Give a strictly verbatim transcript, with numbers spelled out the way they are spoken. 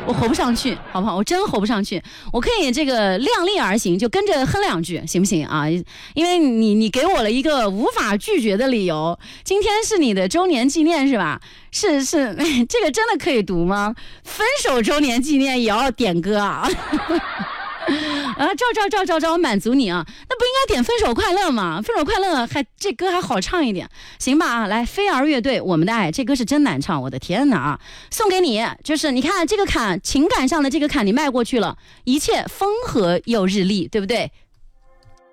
我吼不上去，好不好？我真吼不上去。我可以这个量力而行，就跟着哼两句，行不行啊？因为你你给我了一个无法拒绝的理由。今天是你的周年纪念是吧？是是，这个真的可以读吗？分手周年纪念也要点歌啊？啊，照照照照照满足你啊！那不应该点分手快乐吗？分手快乐还这歌还好唱一点，行吧啊！来，飞儿乐队《我们的爱》这歌是真难唱，我的天哪啊！送给你，就是你看这个坎，情感上的这个坎你迈过去了，一切风和又日丽，对不对？